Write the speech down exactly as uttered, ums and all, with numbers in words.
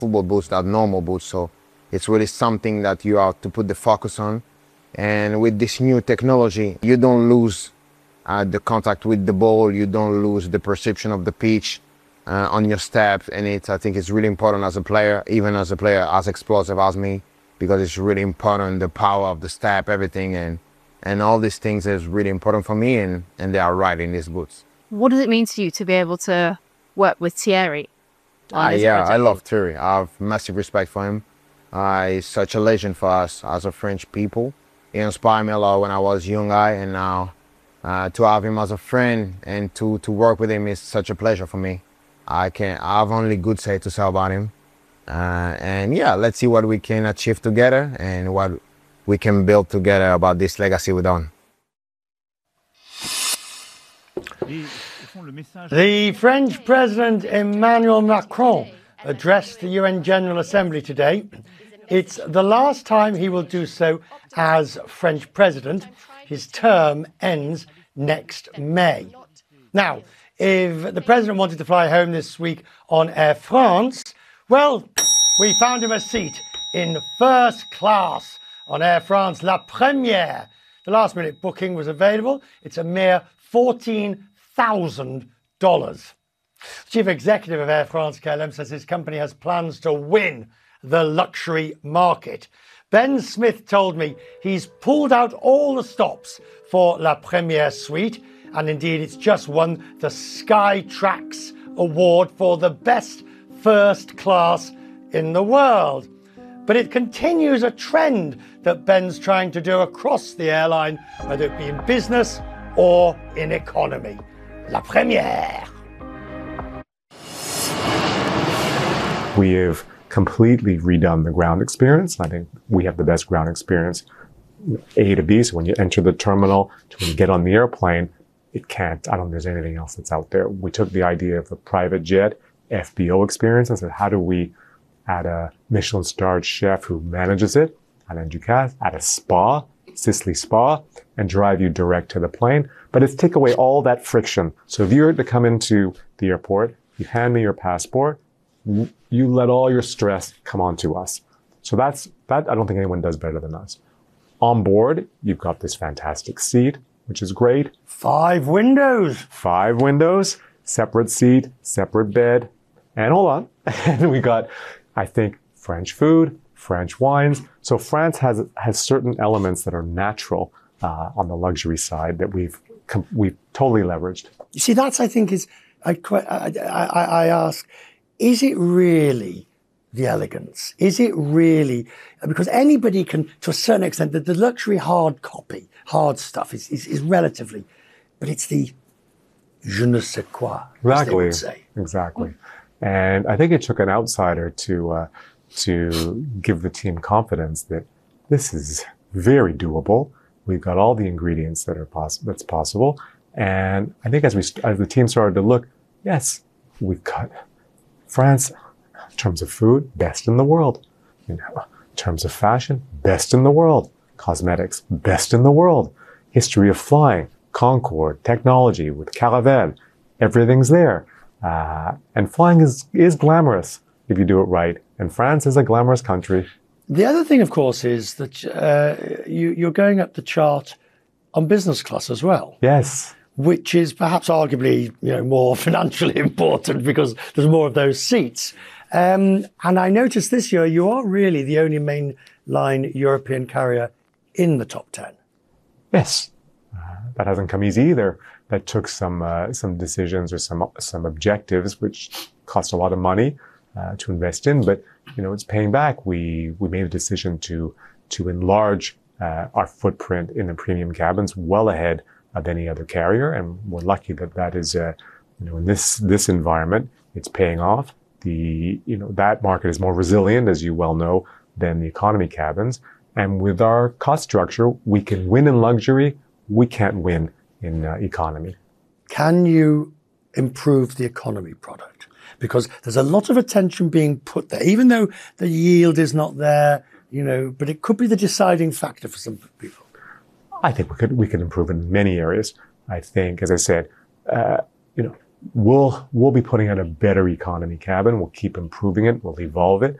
football boots that normal boots. So it's really something that you have to put the focus on. And with this new technology, you don't lose uh, the contact with the ball. You don't lose the perception of the pitch uh, on your step. And it's, I think it's really important as a player, even as a player as explosive as me, because it's really important, the power of the step, everything. And, and all these things is really important for me, and, and they are right in these boots. What does it mean to you to be able to work with Thierry? Uh, yeah, I love Thierry. I have massive respect for him. Uh, he's such a legend for us as a French people. He inspired me a lot when I was young guy, and now uh, to have him as a friend and to, to work with him is such a pleasure for me. I can I have only good say to say about him. Uh, and yeah, let's see what we can achieve together and what we can build together about this legacy we've done. The French President Emmanuel Macron addressed the U N General Assembly today. It's the last time he will do so as French President. His term ends next May. Now, if the President wanted to fly home this week on Air France, well, we found him a seat in first class on Air France La Première. The last minute booking was available. It's a mere fourteen thousand dollars. Chief Executive of Air France-K L M says his company has plans to win the luxury market. Ben Smith told me he's pulled out all the stops for La Première suite, and indeed it's just won the Skytrax award for the best first class in the world. But it continues a trend that Ben's trying to do across the airline, whether it be in business or in economy. La Première. We have completely redone the ground experience. I think we have the best ground experience A to B. So when you enter the terminal to when you get on the airplane, it can't, I don't think there's anything else that's out there. We took the idea of the private jet F B O experience and said, how do we add a Michelin starred chef who manages it, Alain Ducasse, add a spa, Sisley Spa, and drive you direct to the plane. But it's take away all that friction. So if you were to come into the airport, you hand me your passport, you let all your stress come onto us. So that's, that I don't think anyone does better than us. On board, you've got this fantastic seat, which is great. Five windows. Five windows, separate seat, separate bed. And hold on, and we got, I think, French food, French wines. So France has has certain elements that are natural uh, on the luxury side that we've we've totally leveraged. You see, that's, I think, is, I, I, I, I ask, is it really the elegance? Is it really, because anybody can, to a certain extent, the, the luxury hard copy, hard stuff is, is, is relatively, but it's the je ne sais quoi, as they would say. Exactly. And I think it took an outsider to uh, to give the team confidence that this is very doable. We've got all the ingredients that are poss- that's possible. And I think as we as the team started to look, yes, we've got France, in terms of food, best in the world. You know, in terms of fashion, best in the world. Cosmetics, best in the world. History of flying, Concorde, technology with Caravelle, everything's there. Uh, and flying is, is glamorous if you do it right. And France is a glamorous country. The other thing, of course, is that uh, you, you're going up the chart on business class as well. Yes. Which is perhaps arguably, you know, more financially important because there's more of those seats. Um, and I noticed this year you are really the only mainline European carrier in the top ten. Yes. Uh, that hasn't come easy either. That took some uh, some decisions or some some objectives, which cost a lot of money uh, to invest in. But you know, it's paying back. We we made a decision to to enlarge uh, our footprint in the premium cabins well ahead of any other carrier, and we're lucky that that is uh, you know in this this environment it's paying off. The you know that market is more resilient, as you well know, than the economy cabins. And with our cost structure, we can win in luxury. We can't win in uh, economy. Can you improve the economy product? Because there's a lot of attention being put there, even though the yield is not there, you know, but it could be the deciding factor for some people. I think we could we could improve in many areas. I think, as I said, uh, you know, we'll, we'll be putting out a better economy cabin. We'll keep improving it. We'll evolve it.